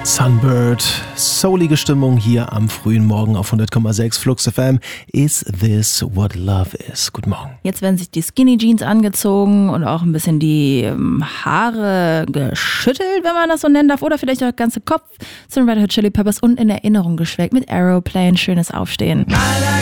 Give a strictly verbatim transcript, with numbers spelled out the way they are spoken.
Sunbird, soulige Stimmung hier am frühen Morgen auf hundert Komma sechs Flux F M. Is this what love is? Guten Morgen. Jetzt werden sich die Skinny Jeans angezogen und auch ein bisschen die ähm, Haare geschüttelt, wenn man das so nennen darf. Oder vielleicht auch der ganze Kopf zu den Red Hot Chili Peppers und in Erinnerung geschwelgt mit Aeroplane. Schönes Aufstehen.